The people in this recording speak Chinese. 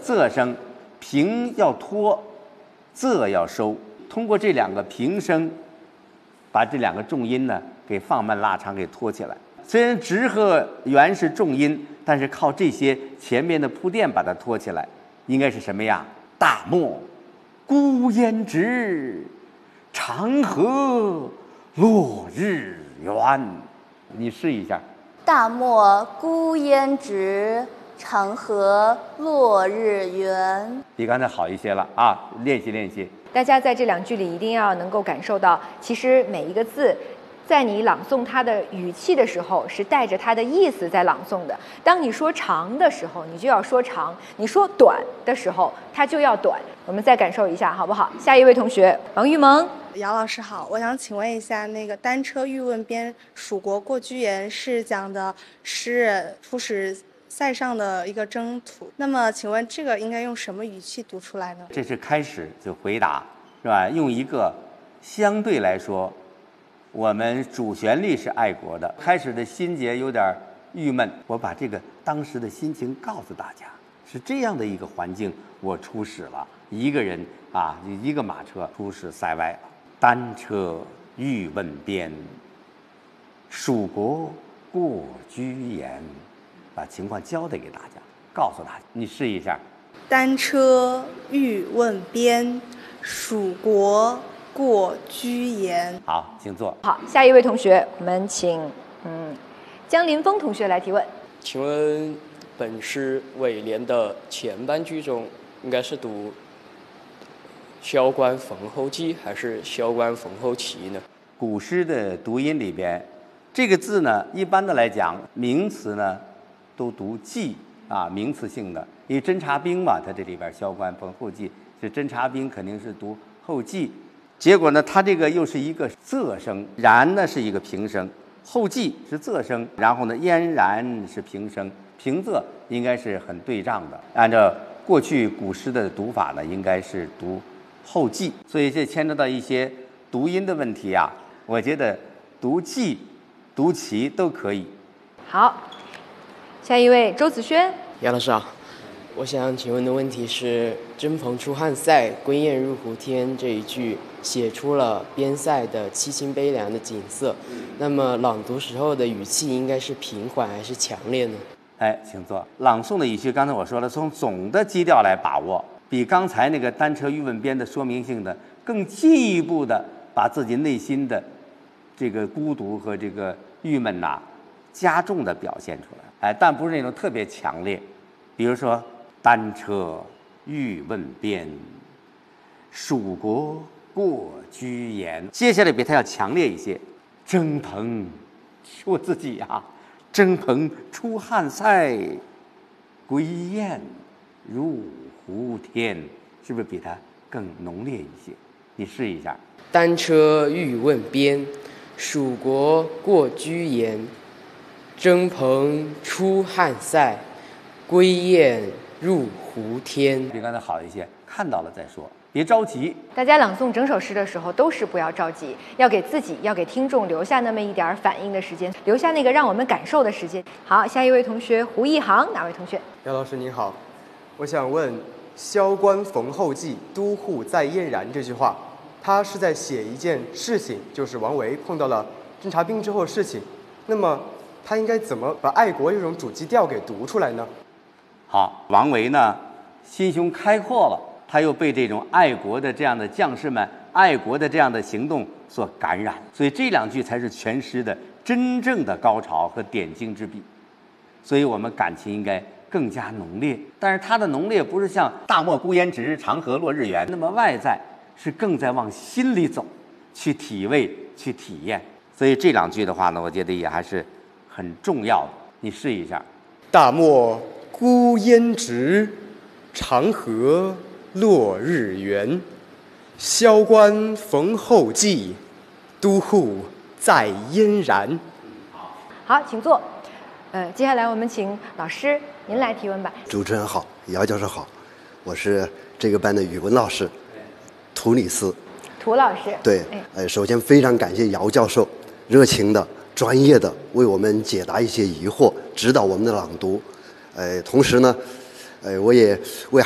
仄声，平要拖，仄要收。通过这两个平声，把这两个重音呢给放慢拉长，给拖起来。虽然直和元是重音，但是靠这些前面的铺垫把它拖起来，应该是什么呀？大漠孤烟直，长河落日圆。你试一下。 大漠孤烟直，长河落日圆。 比刚才好一些了啊！练习练习。 大家在这两句里一定要能够感受到，其实每一个字，在你朗诵它的语气的时候，是带着它的意思在朗诵的。当你说长的时候，你就要说长；你说短的时候，它就要短。我们再感受一下，好不好？下一位同学，王玉萌。 姚老师好，我想请问一下，那个单车欲问边，蜀国过居延是讲的诗人出使塞上的一个征途。那么，请问这个应该用什么语气读出来呢？ 这是开始就回答，是吧？用一个相对来说，我们主旋律是爱国的，开始的心结有点郁闷，我把这个当时的心情告诉大家，是这样的一个环境，我出使了，一个人啊，一个马车出使塞外了。单车欲问边，蜀国过居延。把情况交代给大家，告诉大家，你试一下。 单车欲问边，蜀国过居延。 好，请坐。 好，下一位同学，我们请江林峰同学来提问。 请问本诗尾联的前半句中，应该是读萧关逢候骑还是萧关逢候骑呢？ 古诗的读音里边，这个字呢，一般的来讲，名词呢都读骑啊，名词性的。因为侦察兵嘛，它这里边萧关逢候骑是侦察兵，肯定是读候骑。结果呢，它这个又是一个仄声，然呢是一个平声，候骑是仄声，然后呢嫣然是平声，平仄应该是很对仗的。按照过去古诗的读法呢，应该是读后骑，所以这牵扯到一些读音的问题啊。我觉得读骑、读骑都可以。 好，下一位周子轩。 杨老师啊，我想请问的问题是“征蓬出汉塞，归雁入胡天”这一句写出了边塞的凄清悲凉的景色，那么朗读时候的语气应该是平缓还是强烈呢？ 哎，请坐。朗诵的语气，刚才我说了，从总的基调来把握，比刚才那个单车欲问边的说明性的更进一步的把自己内心的这个孤独和这个郁闷呐，加重的表现出来。哎，但不是那种特别强烈。比如说，单车欲问边，蜀国过居延。接下来比它要强烈一些。征蓬，我自己啊，征蓬出汉塞，归雁入胡天，是不是比它更浓烈一些？你试一下。 单车欲问边，蜀国过居延。征蓬出汉塞，归雁入胡天。 比刚才好一些，看到了再说，别着急。 大家朗诵整首诗的时候都是不要着急，要给自己、要给听众留下那么一点反应的时间，留下那个让我们感受的时间。好，下一位同学胡一航，哪位同学？ 姚老师您好，我想问“萧关逢候骑，都护在嫣然”这句话，它是在写一件事情，就是王维碰到了侦察兵之后的事情。那么他应该怎么把爱国这种主基调给读出来呢？ 好，王维呢心胸开阔了，他又被这种爱国的这样的将士们、爱国的这样的行动所感染，所以这两句才是全诗的真正的高潮和点睛之笔。所以我们感情应该更加浓烈，但是它的浓烈不是像大漠孤烟直，长河落日圆那么外在，是更在往心里走，去体味、去体验。所以这两句的话呢，我觉得也还是很重要的。你试一下。 大漠孤烟直，长河落日圆。萧关逢候骑，都护在嫣然。 好，请坐。接下来我们请老师您来提问吧。 主持人好，姚教授好，我是这个班的语文老师涂里斯。 涂老师。 对，首先非常感谢姚教授热情的、专业的为我们解答一些疑惑，指导我们的朗读。同时呢，我也为